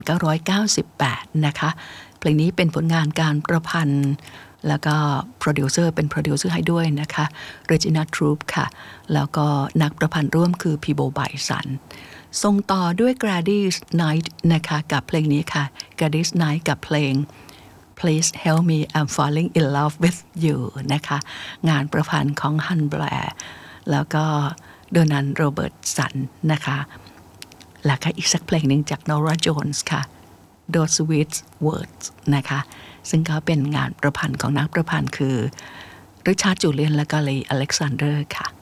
1998นะคะเพลงนี้เป็นผลงานการประพันธ์แล้วก็โปรดิวเซอร์เป็นโปรดิวเซอร์ให้ด้วยนะคะเรจินาทรูปค่ะแล้วก็นักประพันธ์ร่วมคือพีโบไบสันส่งต่อด้วย Gladys Knight นะคะกับเพลงนี้ค่ะ Gladys Knight กับเพลง Please Help Me I'm Falling in Love with You นะคะงานประพันธ์ของฮันแบร์แล้วก็โดนันโรเบิร์ตสันนะคะแล้วก็อีกสักเพลงหนึ่งจาก Norah Jones ค่ะ Those Sweet Words นะคะซึ่งก็เป็นงานประพันธ์ของนักประพันธ์คือริชาร์ดจูเลียนและก็เลย์อเล็กซานเดอร์ค่ะ